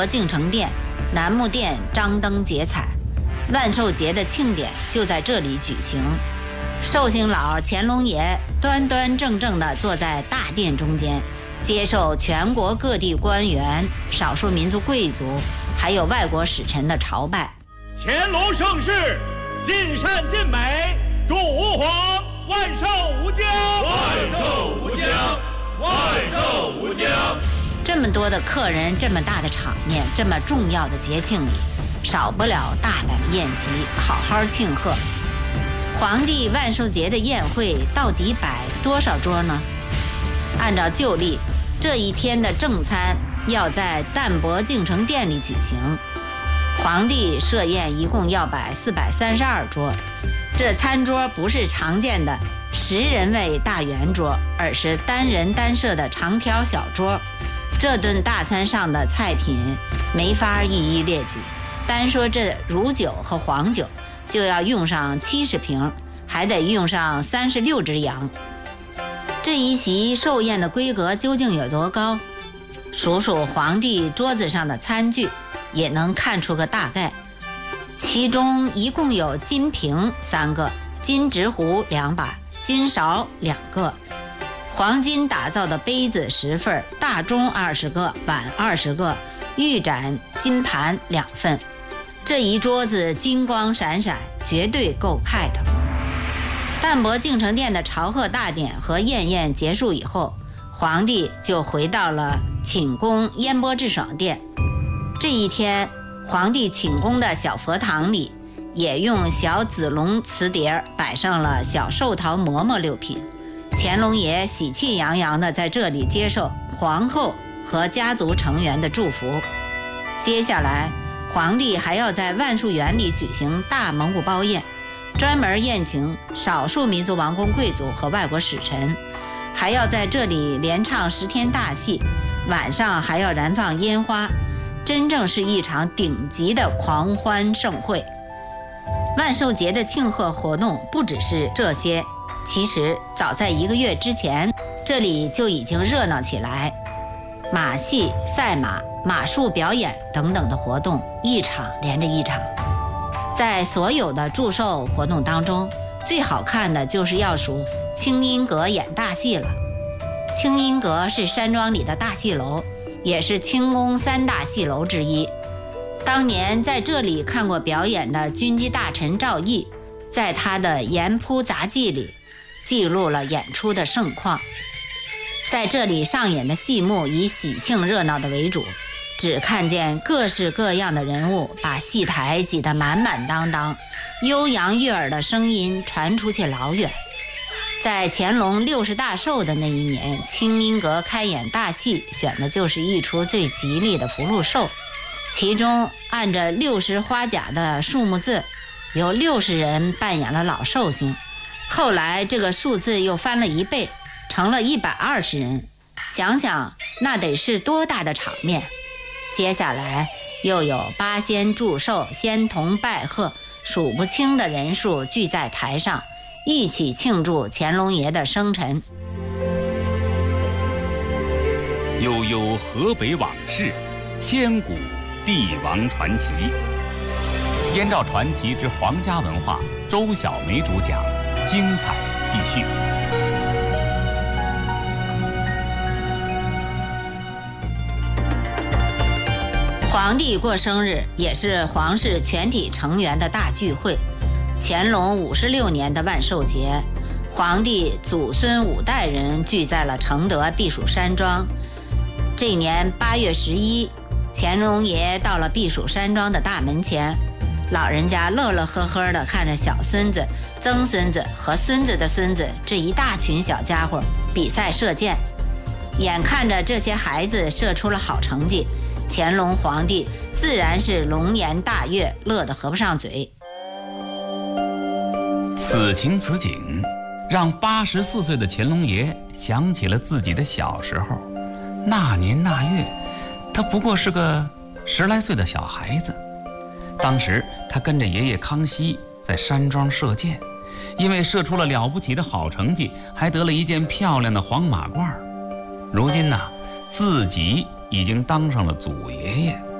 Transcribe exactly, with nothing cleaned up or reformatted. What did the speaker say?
博敬诚殿、楠木殿张灯结彩，万寿节的庆典就在这里举行。寿星老乾隆爷端端正正地坐在大殿中间，接受全国各地官员、少数民族贵族还有外国使臣的朝拜。 乾隆盛世，尽善尽美，祝吾皇万寿无疆， 万寿无疆，万寿无疆。 这么多的客人，这么大的场面，这么重要的节庆里，少不了大摆宴席，好好庆贺。皇帝万寿节的宴会到底摆多少桌呢？按照旧例，这一天的正餐要在淡泊敬诚殿里举行。皇帝设宴一共要摆四百三十二桌，这餐桌不是常见的十人位大圆桌，而是单人单设的长条小桌。这顿大餐上的菜品没法一一列举，单说这乳酒和黄酒就要用上七十瓶，还得用上三十六只羊。这一席寿宴的规格究竟有多高？数数皇帝桌子上的餐具，也能看出个大概。其中一共有金瓶三个，金执壶两把，金勺两个，黄金打造的杯子十份，大盅二十个，碗二十个，玉盏金盘两份。这一桌子金光闪闪，绝对够派头。淡泊敬诚殿的朝贺大典和宴宴结束以后，皇帝就回到了寝宫烟波智爽殿。这一天，皇帝寝宫的小佛堂里也用小紫龙瓷碟摆上了小寿桃馍馍六品。乾隆爷喜气洋洋地在这里接受皇后和家族成员的祝福。接下来，皇帝还要在万寿园里举行大蒙古包宴，专门宴请少数民族王公贵族和外国使臣，还要在这里连唱十天大戏，晚上还要燃放烟花，真正是一场顶级的狂欢盛会。万寿节的庆贺活动不只是这些，其实早在一个月之前，这里就已经热闹起来，马戏、赛马、马术表演等等的活动一场连着一场。在所有的祝寿活动当中，最好看的就是要数清音阁演大戏了。清音阁是山庄里的大戏楼，也是清宫三大戏楼之一。当年在这里看过表演的军机大臣赵翼，在他的《盐铺杂记》里记录了演出的盛况。在这里上演的戏目以喜庆热闹的为主，只看见各式各样的人物把戏台挤得满满当当，悠扬悦耳的声音传出去老远。在乾隆六十大寿的那一年，清音阁开演大戏，选的就是一出最吉利的福禄寿，其中按着六十花甲的数目字，有六十人扮演了老寿星。后来这个数字又翻了一倍，成了一百二十人，想想那得是多大的场面。接下来又有八仙祝寿、仙童拜贺，数不清的人数聚在台上，一起庆祝乾隆爷的生辰。 悠悠河北往事，千古帝王传奇。燕赵传奇之皇家文化，周小梅主讲，精彩继续。 皇帝过生日也是皇室全体成员的大聚会。乾隆五十六年的万寿节，皇帝祖孙五代人聚在了承德避暑山庄。这年八月十一，乾隆爷到了避暑山庄的大门前，老人家乐乐呵呵地看着小孙子、曾孙子和孙子的孙子这一大群小家伙比赛射箭。眼看着这些孩子射出了好成绩，乾隆皇帝自然是龙颜大悦，乐得合不上嘴。 此情此景，让八十四岁的乾隆爷想起了自己的小时候。那年那月，他不过是个十来岁的小孩子。当时他跟着爷爷康熙在山庄射箭，因为射出了了不起的好成绩，还得了一件漂亮的黄马褂。如今呢，自己已经当上了祖爷爷。